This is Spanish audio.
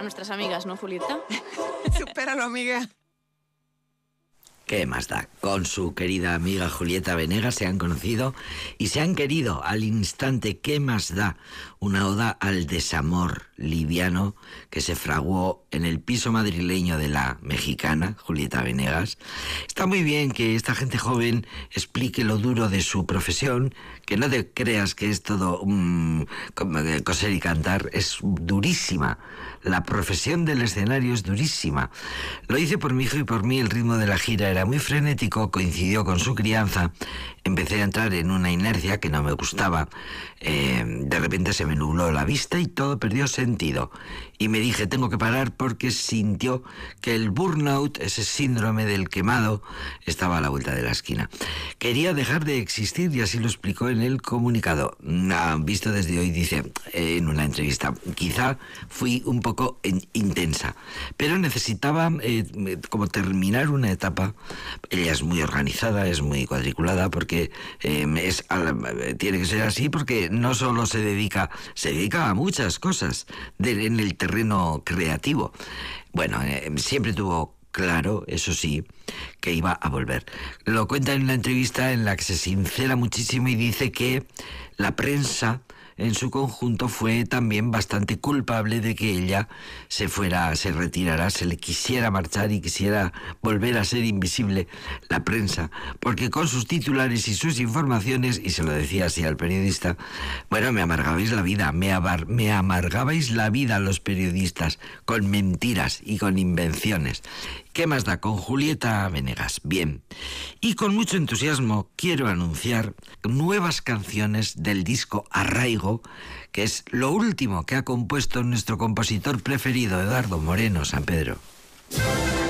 para nuestras amigas, ¿no, Julieta? Supéralo, amiga. ¿Qué más da? Con su querida amiga Julieta Venegas se han conocido y se han querido al instante. ¿Qué más da? Una oda al desamor liviano que se fraguó en el piso madrileño de la mexicana, Julieta Venegas. Está muy bien que esta gente joven explique lo duro de su profesión, que no te creas que es todo coser y cantar, es durísima. La profesión del escenario es durísima. Lo hice por mi hijo y por mí. El ritmo de la gira era muy frenético, coincidió con su crianza. Empecé a entrar en una inercia que no me gustaba. De repente se me nubló la vista y todo perdió sentido. Y me dije, tengo que parar, porque sintió que el burnout, ese síndrome del quemado, estaba a la vuelta de la esquina. Quería dejar de existir y así lo explicó en el comunicado. Visto desde hoy, dice en una entrevista, quizá fui un poco intensa, pero necesitaba como terminar una etapa. Ella es muy organizada, es muy cuadriculada, porque tiene que ser así, porque no solo se dedica a muchas cosas en el terreno creativo. Bueno, siempre tuvo claro, eso sí, que iba a volver. Lo cuenta en una entrevista en la que se sincera muchísimo y dice que la prensa en su conjunto fue también bastante culpable de que ella se retirara, se le quisiera marchar y quisiera volver a ser invisible, la prensa, porque con sus titulares y sus informaciones, y se lo decía así al periodista, bueno, me amargabais la vida, me amargabais la vida los periodistas, con mentiras y con invenciones. ¿Qué más da? Con Julieta Venegas. Bien. Y con mucho entusiasmo quiero anunciar nuevas canciones del disco Arraigo, que es lo último que ha compuesto nuestro compositor preferido, Eduardo Moreno San Pedro.